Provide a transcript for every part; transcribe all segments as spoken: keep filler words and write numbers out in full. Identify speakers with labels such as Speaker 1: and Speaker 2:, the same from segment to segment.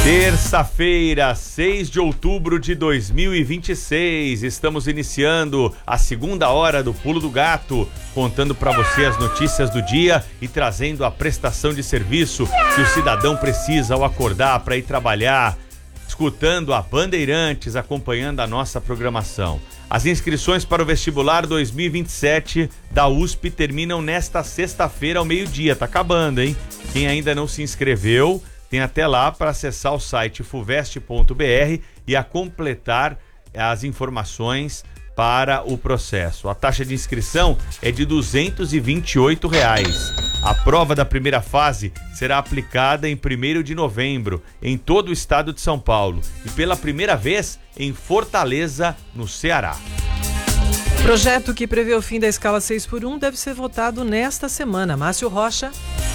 Speaker 1: Terça-feira, seis de outubro de dois mil e vinte e seis, estamos iniciando a segunda hora do Pulo do Gato, contando para você as notícias do dia e trazendo a prestação de serviço que o cidadão precisa ao acordar para ir trabalhar, escutando a Bandeirantes, acompanhando a nossa programação. As inscrições para o vestibular dois mil e vinte e sete da U S P terminam nesta sexta-feira ao meio-dia, tá acabando, hein? Quem ainda não se inscreveu, tem até lá para acessar o site fuvest ponto br e a completar as informações para o processo. A taxa de inscrição é de duzentos e vinte e oito reais. A prova da primeira fase será aplicada em primeiro de novembro em todo o estado de São Paulo e pela primeira vez em Fortaleza, no Ceará.
Speaker 2: Projeto que prevê o fim da escala seis por um deve ser votado nesta semana. Márcio Rocha.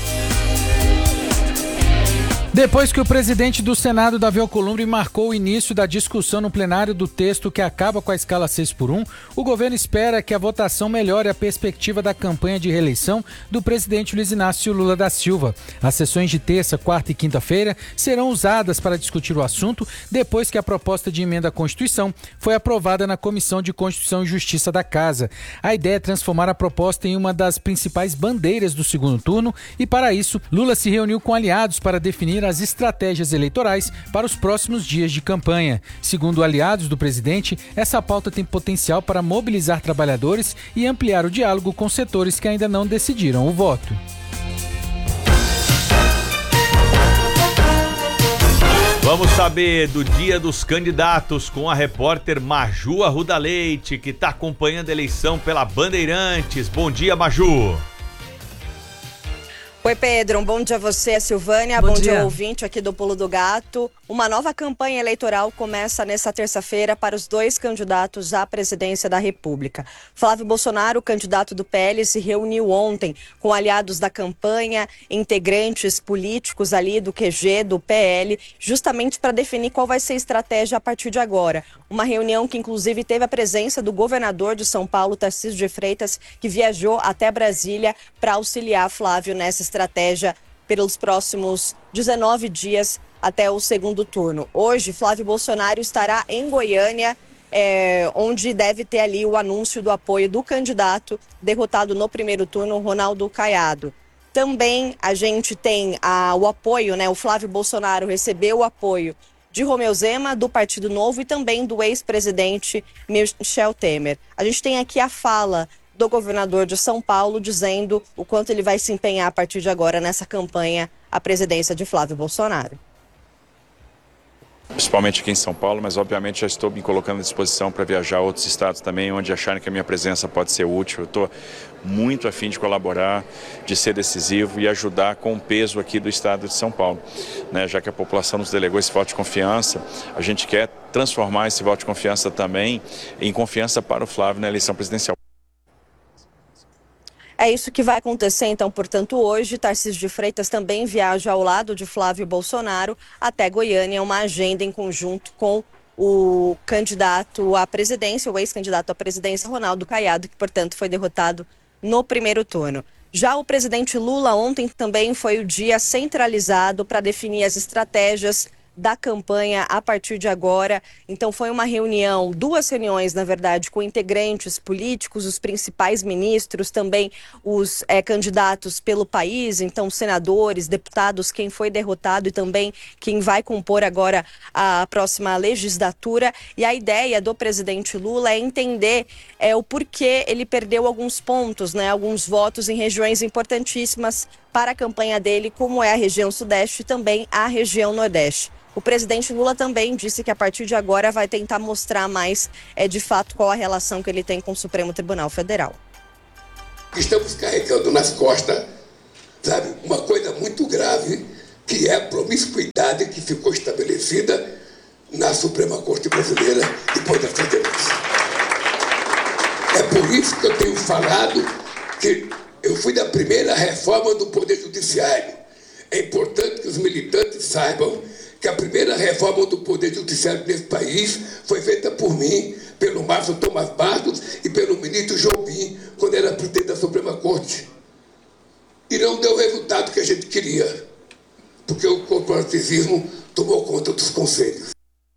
Speaker 3: Depois que o presidente do Senado, Davi Alcolumbre, marcou o início da discussão no plenário do texto que acaba com a escala seis por um, o governo espera que a votação melhore a perspectiva da campanha de reeleição do presidente Luiz Inácio Lula da Silva. As sessões de terça, quarta e quinta-feira serão usadas para discutir o assunto depois que a proposta de emenda à Constituição foi aprovada na Comissão de Constituição e Justiça da Casa. A ideia é transformar a proposta em uma das principais bandeiras do segundo turno e, para isso, Lula se reuniu com aliados para definir as estratégias eleitorais para os próximos dias de campanha. Segundo aliados do presidente, essa pauta tem potencial para mobilizar trabalhadores e ampliar o diálogo com setores que ainda não decidiram o voto.
Speaker 1: Vamos saber do dia dos candidatos com a repórter Maju Arruda Leite, que está acompanhando a eleição pela Bandeirantes. Bom dia, Maju.
Speaker 4: Oi, Pedro, um bom dia a você, a Silvânia, bom, bom dia ao ouvinte aqui do Pulo do Gato. Uma nova campanha eleitoral começa nesta terça-feira para os dois candidatos à presidência da República. Flávio Bolsonaro, candidato do P L, se reuniu ontem com aliados da campanha, integrantes políticos ali do Q G, do P L, justamente para definir qual vai ser a estratégia a partir de agora. Uma reunião que inclusive teve a presença do governador de São Paulo, Tarcísio de Freitas, que viajou até Brasília para auxiliar Flávio nessa estratégia. estratégia pelos próximos dezenove dias até o segundo turno. Hoje, Flávio Bolsonaro estará em Goiânia, é, onde deve ter ali o anúncio do apoio do candidato derrotado no primeiro turno, Ronaldo Caiado. Também a gente tem a, o apoio, né? O Flávio Bolsonaro recebeu o apoio de Romeu Zema, do Partido Novo, e também do ex-presidente Michel Temer. A gente tem aqui a fala do governador de São Paulo, dizendo o quanto ele vai se empenhar a partir de agora nessa campanha à presidência de Flávio Bolsonaro.
Speaker 5: Principalmente aqui em São Paulo, mas obviamente já estou me colocando à disposição para viajar a outros estados também, onde acharem que a minha presença pode ser útil. Eu estou muito afim de colaborar, de ser decisivo e ajudar com o peso aqui do estado de São Paulo. Né? Já que a população nos delegou esse voto de confiança, a gente quer transformar esse voto de confiança também em confiança para o Flávio na eleição presidencial.
Speaker 4: É isso que vai acontecer, então, portanto, hoje. Tarcísio de Freitas também viaja ao lado de Flávio Bolsonaro até Goiânia, uma agenda em conjunto com o candidato à presidência, o ex-candidato à presidência, Ronaldo Caiado, que, portanto, foi derrotado no primeiro turno. Já o presidente Lula ontem também foi o dia centralizado para definir as estratégias da campanha a partir de agora. Então foi uma reunião, duas reuniões na verdade, com integrantes políticos, os principais ministros, também os é, candidatos pelo país, então senadores, deputados, quem foi derrotado e também quem vai compor agora a próxima legislatura. E a ideia do presidente Lula é entender é, o porquê ele perdeu alguns pontos, né, alguns votos em regiões importantíssimas para a campanha dele, como é a região sudeste e também a região nordeste. O presidente Lula também disse que a partir de agora vai tentar mostrar mais, é, de fato, qual a relação que ele tem com o Supremo Tribunal Federal.
Speaker 6: Estamos carregando nas costas, sabe, uma coisa muito grave, que é a promiscuidade que ficou estabelecida na Suprema Corte Brasileira depois da Federação. É por isso que eu tenho falado que eu fui da primeira reforma do Poder Judiciário. É importante que os militantes saibam que a primeira reforma do Poder Judiciário desse país foi feita por mim, pelo Márcio Tomás Bastos e pelo ministro Jobim, quando era presidente da Suprema Corte. E não deu o resultado que a gente queria. porque o corporativismo tomou conta dos conselhos.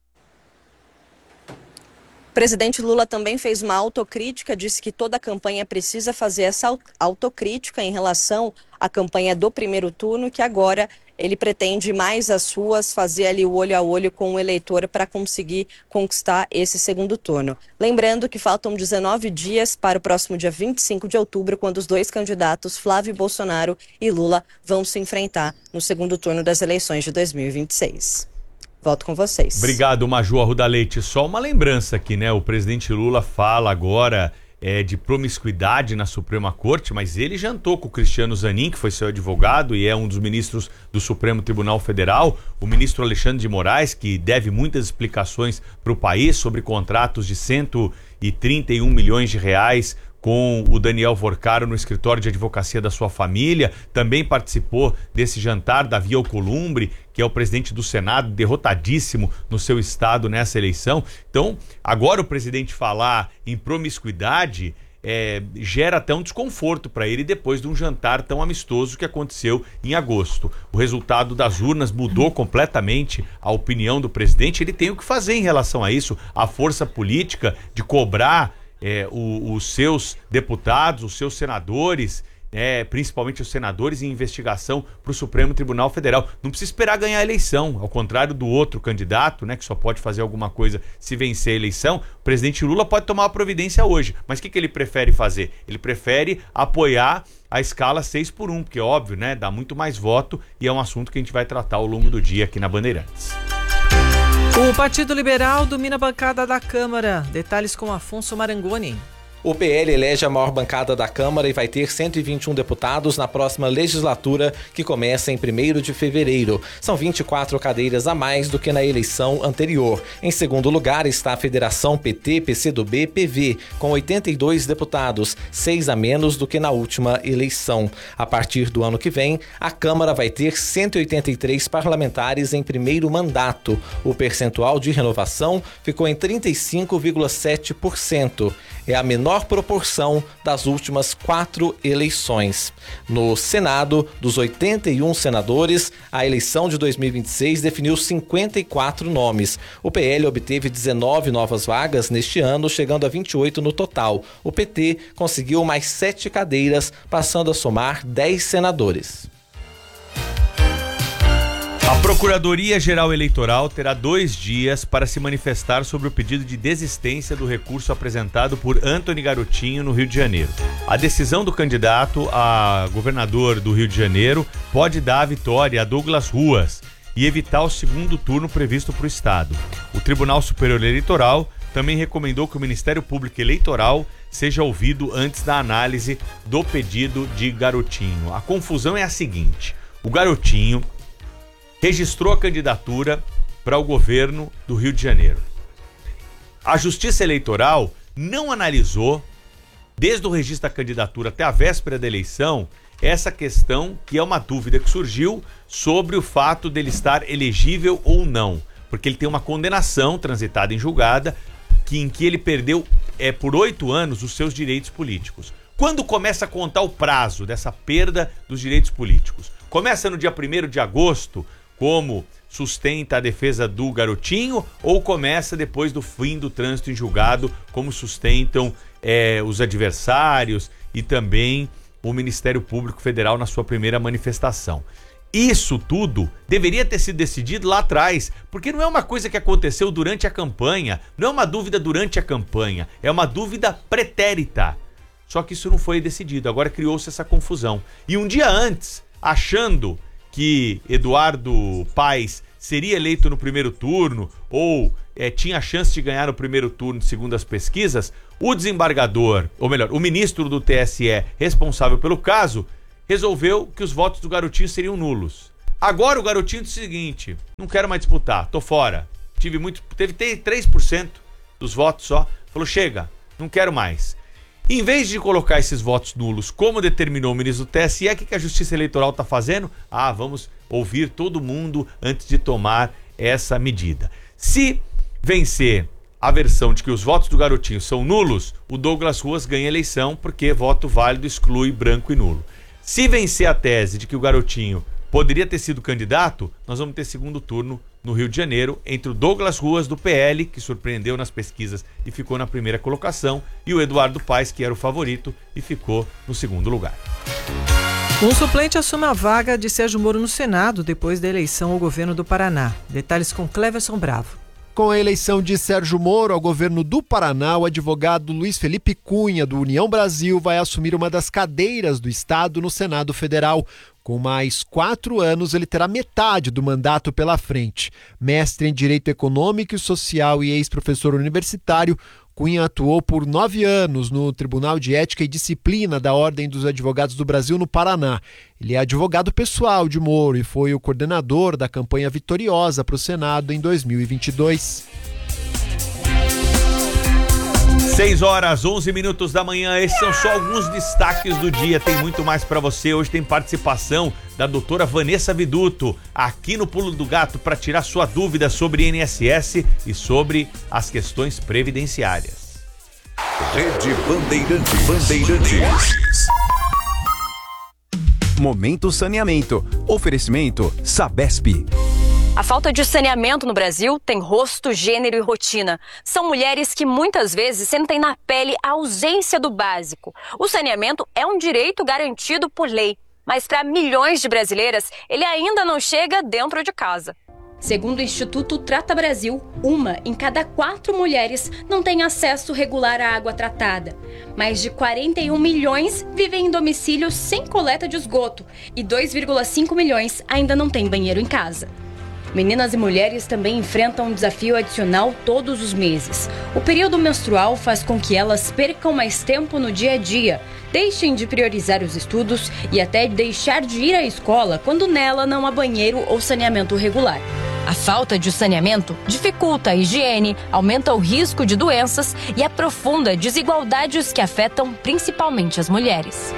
Speaker 4: O presidente Lula também fez uma autocrítica, disse que toda a campanha precisa fazer essa autocrítica em relação à campanha do primeiro turno, que agora ele pretende mais as suas, fazer ali o olho a olho com o eleitor para conseguir conquistar esse segundo turno. Lembrando que faltam dezenove dias para o próximo dia vinte e cinco de outubro, quando os dois candidatos, Flávio Bolsonaro e Lula, vão se enfrentar no segundo turno das eleições de dois mil e vinte e seis. Volto com vocês.
Speaker 1: Obrigado, Maju Arruda Leite. Só uma lembrança aqui, né? O presidente Lula fala agora é, de promiscuidade na Suprema Corte, mas ele jantou com o Cristiano Zanin, que foi seu advogado e é um dos ministros do Supremo Tribunal Federal, o ministro Alexandre de Moraes, que deve muitas explicações para o país sobre contratos de cento e trinta e um milhões de reais com o Daniel Vorcaro no escritório de advocacia da sua família. Também participou desse jantar Davi Alcolumbre, que é o presidente do Senado, derrotadíssimo no seu estado nessa eleição. Então, agora o presidente falar em promiscuidade é, gera até um desconforto para ele depois de um jantar tão amistoso que aconteceu em agosto. O resultado das urnas mudou completamente a opinião do presidente. Ele tem o que fazer em relação a isso, a força política de cobrar É, o, os seus deputados, os seus senadores, é, principalmente os senadores, em investigação para o Supremo Tribunal Federal. Não precisa esperar ganhar a eleição, ao contrário do outro candidato, né, que só pode fazer alguma coisa se vencer a eleição. O presidente Lula pode tomar uma providência hoje, mas o que, que ele prefere fazer? Ele prefere apoiar a escala seis por um, porque é óbvio, né, dá muito mais voto e é um assunto que a gente vai tratar ao longo do dia aqui na Bandeirantes.
Speaker 2: O Partido Liberal domina a bancada da Câmara. Detalhes com Afonso Marangoni.
Speaker 7: O P L elege a maior bancada da Câmara e vai ter cento e vinte e um deputados na próxima legislatura, que começa em primeiro de fevereiro. São vinte e quatro cadeiras a mais do que na eleição anterior. Em segundo lugar está a Federação P T, P C do B, P V, com oitenta e dois deputados, seis a menos do que na última eleição. A partir do ano que vem, a Câmara vai ter cento e oitenta e três parlamentares em primeiro mandato. O percentual de renovação ficou em trinta e cinco vírgula sete por cento. É a menor proporção das últimas quatro eleições. No Senado, dos oitenta e um senadores, a eleição de dois mil e vinte e seis definiu cinquenta e quatro nomes. O P L obteve dezenove novas vagas neste ano, chegando a vinte e oito no total. O P T conseguiu mais sete cadeiras, passando a somar dez senadores.
Speaker 1: A Procuradoria-Geral Eleitoral terá dois dias para se manifestar sobre o pedido de desistência do recurso apresentado por Antony Garotinho no Rio de Janeiro. A decisão do candidato a governador do Rio de Janeiro pode dar a vitória a Douglas Ruas e evitar o segundo turno previsto para o estado. O Tribunal Superior Eleitoral também recomendou que o Ministério Público Eleitoral seja ouvido antes da análise do pedido de Garotinho. A confusão é a seguinte: o Garotinho registrou a candidatura para o governo do Rio de Janeiro. A Justiça Eleitoral não analisou, desde o registro da candidatura até a véspera da eleição, essa questão que é uma dúvida que surgiu sobre o fato dele estar elegível ou não, porque ele tem uma condenação transitada em julgada que, em que ele perdeu é, por oito anos os seus direitos políticos. Quando começa a contar o prazo dessa perda dos direitos políticos? Começa no dia primeiro de agosto, como sustenta a defesa do Garotinho, ou começa depois do fim do trânsito em julgado, como sustentam é, os adversários e também o Ministério Público Federal na sua primeira manifestação? Isso tudo deveria ter sido decidido lá atrás, porque não é uma coisa que aconteceu durante a campanha, não é uma dúvida durante a campanha, é uma dúvida pretérita. Só que isso não foi decidido, agora criou-se essa confusão. E um dia antes, achando que Eduardo Paes seria eleito no primeiro turno ou é, tinha a chance de ganhar no primeiro turno, segundo as pesquisas, o desembargador, ou melhor, o ministro do T S E responsável pelo caso, resolveu que os votos do Garotinho seriam nulos. Agora o Garotinho disse o seguinte: não quero mais disputar, tô fora. Tive muito, teve três por cento dos votos só. Falou, chega, não quero mais. Em vez de colocar esses votos nulos, como determinou o ministro do T S E, o que a Justiça Eleitoral está fazendo? Ah, vamos ouvir todo mundo antes de tomar essa medida. Se vencer a versão de que os votos do Garotinho são nulos, o Douglas Ruas ganha a eleição, porque voto válido exclui branco e nulo. Se vencer a tese de que o Garotinho poderia ter sido candidato, nós vamos ter segundo turno no Rio de Janeiro, entre o Douglas Ruas, do P L, que surpreendeu nas pesquisas e ficou na primeira colocação, e o Eduardo Paes, que era o favorito e ficou no segundo lugar.
Speaker 2: Um suplente assume a vaga de Sérgio Moro no Senado depois da eleição ao governo do Paraná. Detalhes com Cleverson Bravo.
Speaker 8: Com a eleição de Sérgio Moro ao governo do Paraná, o advogado Luiz Felipe Cunha, do União Brasil, vai assumir uma das cadeiras do Estado no Senado Federal. Com mais quatro anos, ele terá metade do mandato pela frente. Mestre em Direito Econômico e Social e ex-professor universitário, Cunha atuou por nove anos no Tribunal de Ética e Disciplina da Ordem dos Advogados do Brasil no Paraná. Ele é advogado pessoal de Moro e foi o coordenador da campanha vitoriosa para o Senado em dois mil e vinte e dois.
Speaker 1: seis horas, onze minutos da manhã, esses são só alguns destaques do dia, tem muito mais para você. Hoje tem participação da doutora Vanessa Viduto aqui no Pulo do Gato para tirar sua dúvida sobre I N S S e sobre as questões previdenciárias.
Speaker 9: Rede Bandeirantes. Bandeirantes. Momento Saneamento. Oferecimento Sabesp.
Speaker 10: A falta de saneamento no Brasil tem rosto, gênero e rotina. São mulheres que muitas vezes sentem na pele a ausência do básico. O saneamento é um direito garantido por lei, mas para milhões de brasileiras, ele ainda não chega dentro de casa. Segundo o Instituto Trata Brasil, uma em cada quatro mulheres não tem acesso regular à água tratada. Mais de quarenta e um milhões vivem em domicílios sem coleta de esgoto e dois vírgula cinco milhões ainda não têm banheiro em casa. Meninas e mulheres também enfrentam um desafio adicional todos os meses. O período menstrual faz com que elas percam mais tempo no dia a dia, deixem de priorizar os estudos e até deixar de ir à escola quando nela não há banheiro ou saneamento regular. A falta de saneamento dificulta a higiene, aumenta o risco de doenças e aprofunda desigualdades que afetam principalmente as mulheres.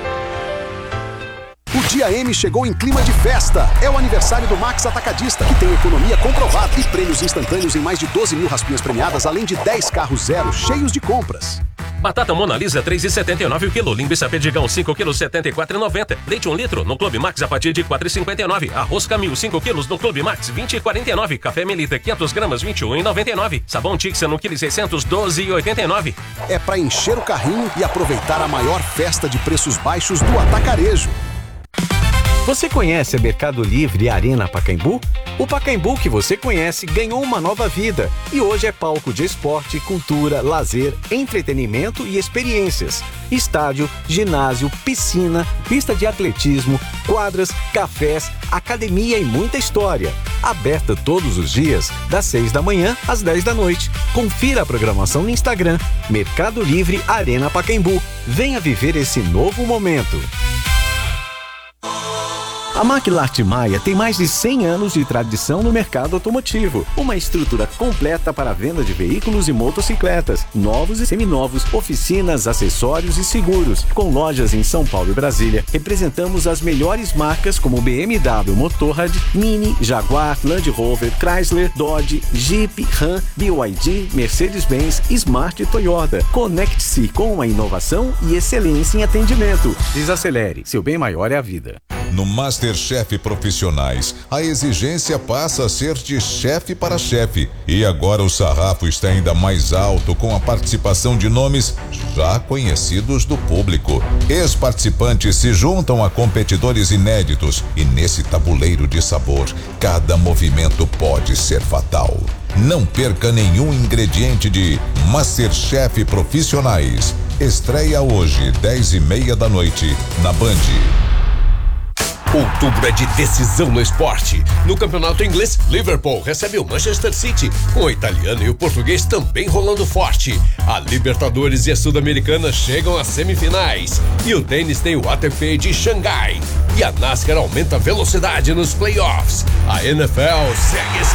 Speaker 11: O Dia M chegou em clima de festa. É o aniversário do Max Atacadista, que tem economia comprovada e prêmios instantâneos em mais de doze mil raspinhas premiadas, além de dez carros zero cheios de compras.
Speaker 12: Batata Mona Lisa três reais e setenta e nove centavos o quilo. Linguiça Perdigão cinco quilos setenta e quatro reais e noventa centavos. Leite um litro no Clube Max a partir de quatro reais e cinquenta e nove centavos. Arroz Camil cinco quilos no Clube Max vinte reais e quarenta e nove centavos. Café Melita quinhentas gramas vinte e um reais e noventa e nove centavos. Sabão Tixa no quilo seiscentos doze reais e oitenta e nove centavos.
Speaker 11: É para encher o carrinho e aproveitar a maior festa de preços baixos do atacarejo.
Speaker 13: Você conhece a Mercado Livre e a Arena Pacaembu? O Pacaembu que você conhece ganhou uma nova vida e hoje é palco de esporte, cultura, lazer, entretenimento e experiências. Estádio, ginásio, piscina, pista de atletismo, quadras, cafés, academia e muita história. Aberta todos os dias, das seis da manhã às dez da noite. Confira a programação no Instagram, Mercado Livre Arena Pacaembu. Venha viver esse novo momento. A Maquilarte Maia tem mais de cem anos de tradição no mercado automotivo. Uma estrutura completa para a venda de veículos e motocicletas, novos e seminovos, oficinas, acessórios e seguros. Com lojas em São Paulo e Brasília, representamos as melhores marcas como B M W Motorrad, Mini, Jaguar, Land Rover, Chrysler, Dodge, Jeep, Ram, B Y D, Mercedes-Benz, Smart e Toyota. Conecte-se com a inovação e excelência em atendimento. Desacelere, seu bem maior é a vida.
Speaker 14: No MasterChef Profissionais, a exigência passa a ser de chefe para chefe. E agora o sarrafo está ainda mais alto com a participação de nomes já conhecidos do público. Ex-participantes se juntam a competidores inéditos e nesse tabuleiro de sabor, cada movimento pode ser fatal. Não perca nenhum ingrediente de MasterChef Profissionais. Estreia hoje, dez e meia da noite, na Band.
Speaker 15: Outubro é de decisão no esporte. No campeonato inglês, Liverpool recebe o Manchester City, com o italiano e o português também rolando forte. A Libertadores e a Sul-Americana chegam às semifinais. E o tênis tem o A T P de Xangai. E a NASCAR aumenta a velocidade nos playoffs. A N F L segue esse